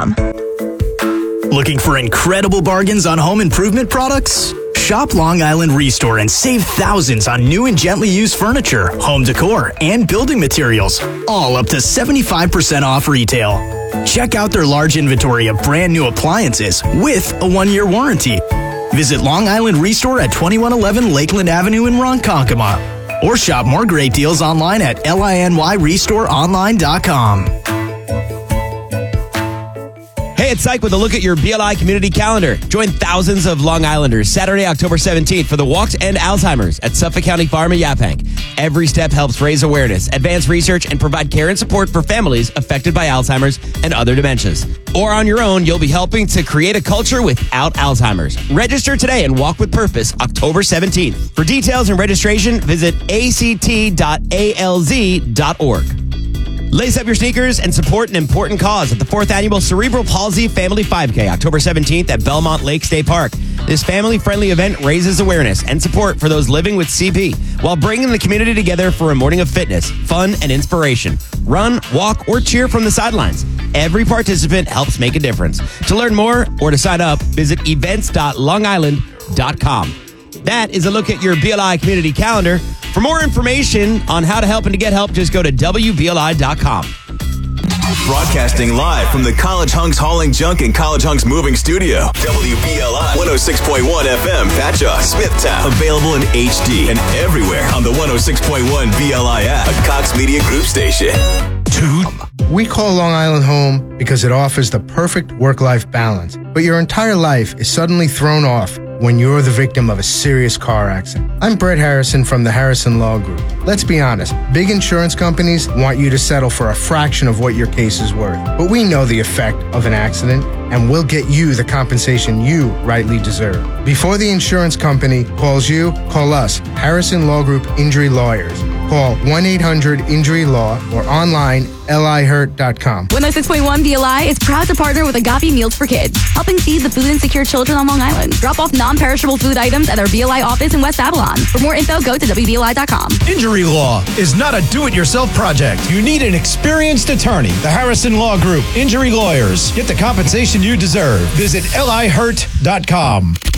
LongIslandHome.com. Looking for incredible bargains on home improvement products? Shop Long Island Restore and save thousands on new and gently used furniture, home decor, and building materials, all up to 75% off retail. Check out their large inventory of brand new appliances with a 1-year warranty. Visit Long Island Restore at 2111 Lakeland Avenue in Ronkonkoma. Or shop more great deals online at LINYRestoreOnline.com. Hey, it's Syke with a look at your BLI community calendar. Join thousands of Long Islanders Saturday, October 17th for the Walk to End Alzheimer's at Suffolk County Farm in Yaphank. Every step helps raise awareness, advance research, and provide care and support for families affected by Alzheimer's and other dementias. Or on your own, you'll be helping to create a culture without Alzheimer's. Register today and walk with purpose October 17th. For details and registration, visit act.alz.org. Lace up your sneakers and support an important cause at the 4th Annual Cerebral Palsy Family 5K, October 17th at Belmont Lake State Park. This family-friendly event raises awareness and support for those living with CP while bringing the community together for a morning of fitness, fun, and inspiration. Run, walk, or cheer from the sidelines. Every participant helps make a difference. To learn more or to sign up, visit events.longisland.com. That is a look at your BLI community calendar. For more information on how to help and to get help, just go to WBLI.com. Broadcasting live from the College Hunks Hauling Junk and College Hunks Moving Studio. WBLI 106.1 FM, Patchogue, Smithtown. Available in HD and everywhere on the 106.1 BLI app, a Cox Media Group station. We call Long Island home because it offers the perfect work-life balance. But your entire life is suddenly thrown off when you're the victim of a serious car accident. I'm Brett Harrison from the Harrison Law Group. Let's be honest, big insurance companies want you to settle for a fraction of what your case is worth. But we know the effect of an accident, and we'll get you the compensation you rightly deserve. Before the insurance company calls you, call us, Harrison Law Group Injury Lawyers. Call 1-800-INJURY-LAW or online, lihurt.com. 106.1 BLI is proud to partner with Agape Meals for Kids, helping feed the food insecure children on Long Island. Drop off non-perishable food items at our BLI office in West Avalon. For more info, go to WBLI.com. Injury law is not a do-it-yourself project. You need an experienced attorney. The Harrison Law Group, Injury Lawyers. Get the compensation you deserve. Visit lihurt.com.